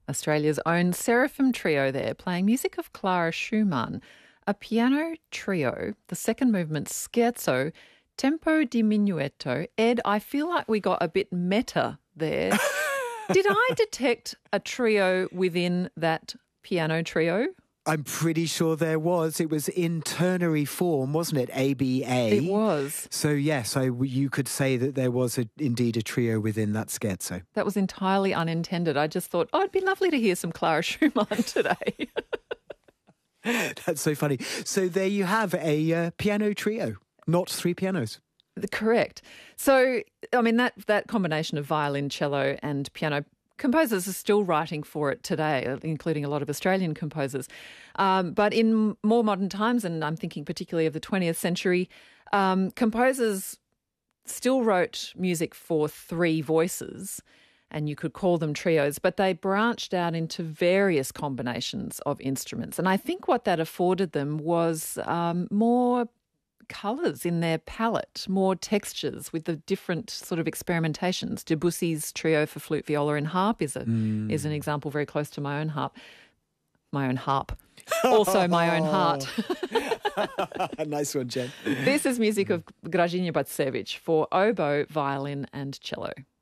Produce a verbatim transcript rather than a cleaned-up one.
Australia's own Seraphim Trio there, playing music of Clara Schumann, a piano trio, the second movement scherzo, tempo diminuito. Ed, I feel like we got a bit meta there. Did I detect a trio within that piano trio? I'm pretty sure there was. It was in ternary form, wasn't it? A B A. It was. So, yes, I, you could say that there was a, indeed a trio within that scherzo. That was entirely unintended. I just thought, oh, it'd be lovely to hear some Clara Schumann today. That's so funny. So there you have a uh, piano trio, not three pianos. Correct. So, I mean, that, that combination of violin, cello and piano, composers are still writing for it today, including a lot of Australian composers. Um, but in more modern times, and I'm thinking particularly of the twentieth century, um, composers still wrote music for three voices, and you could call them trios, but they branched out into various combinations of instruments. And I think what that afforded them was um, more colours in their palette, more textures with the different sort of experimentations. Debussy's trio for flute, viola and harp is a mm. is an example very close to my own harp. My own harp. Also my own heart. Nice one, Jen. This is music of Grażyna Bacewicz for oboe, violin and cello.